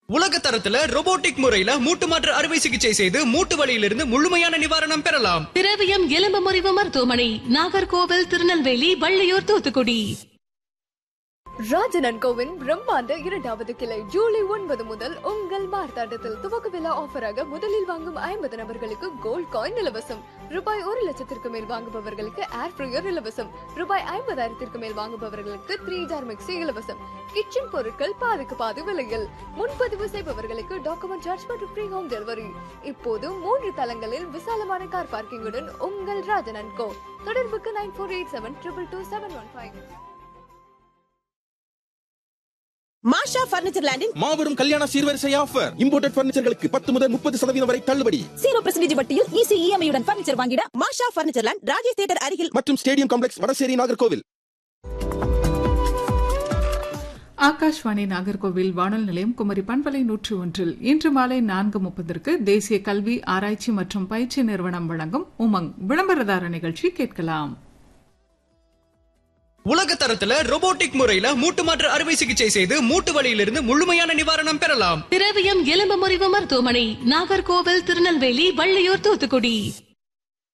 உலக தரத்துல robotic முறையில மூட்டு மாற்று அறுவை சிகிச்சை செய்து மூட்டு வலியிலிருந்து முழுமையான நிவாரணம் பெறலாம். திரவியம் எலும்பு முறிவு மருத்துவமனை, நாகர்கோவில், திருநெல்வேலி, வள்ளியூர், தூத்துக்குடி. ராஜன் அண்ட் கோவின் பிரம்மாண்ட 2வது கிளை ஜூலை 9 முதல் உங்கள் மார்த்தாண்டத்தில் துவக்க விழா ஆஃபராக முதலில் வாங்கும் 50 நபர்களுக்கு கோல்ட் காயின் இலவசம். ரூபாய் 1,00,000 மேல் வாங்குபவர்களுக்கு ஏர் ஃப்ரையர் இலவசம். ரூபாய் 50,000 மேல் வாங்குபவர்களுக்கு 3 ஜார் மிக்சி இலவசம். கிச்சன் பொருட்கள் பாதிக்கு பாதி விலையில். முன்பதிவு செய்பவர்களுக்கு டாக்குமெண்ட் சார்ஜ் மற்றும் ஃப்ரீ ஹோம் டெலிவரி. இப்போது 3 தளங்களில் விசாலமான கார் பார்க்கிங்குடன் உங்கள் ராஜன் அண்ட் கோ. தொடர்புக்கு 9487222715. மாஷா பர்னிச்சர் லேண்டின் மாபெரும் கல்யாண சீர்வரிசை ஆஃபர். இம்போர்ட்டட் பர்னிச்சர்களுக்கு 10 முதல் 30% வரை தள்ளுபடி. 0% வட்டியில் ஈஸி இஎம்ஐ உடன் பர்னிச்சர் வாங்கிட மாஷா பர்னிச்சர் லேண்ட், ராஜேஷ் தியேட்டர் அருகில் மற்றும் ஸ்டேடியம் காம்ப்ளெக்ஸ், வடசேரி, நாகர்கோவில். ஆகாஷ்வாணி நாகர்கோவில் வானொலி நிலையம் குமரி பண்பலை 101 இன்று மாலை 4:30 தேசிய கல்வி ஆராய்ச்சி மற்றும் பயிற்சி நிறுவனம் வழங்கும் உமங் விளம்பரதார நிகழ்ச்சி கேட்கலாம். உலக தரத்துல robotic முறையில மூட்டு மாற்று அறுவை சிகிச்சை செய்து மூட்டு வலியிலிருந்து முழுமையான நிவாரணம் பெறலாம். திரவியம் எலும்பு முறிவு மருத்துவமனை, நாகர்கோவில், திருநெல்வேலி, வள்ளியூர், தூத்துக்குடி.